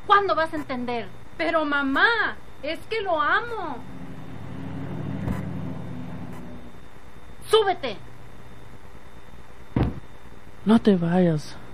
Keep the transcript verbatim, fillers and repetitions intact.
¿Cuándo vas a entender? Pero mamá, es que lo amo. ¡Súbete! No te vayas.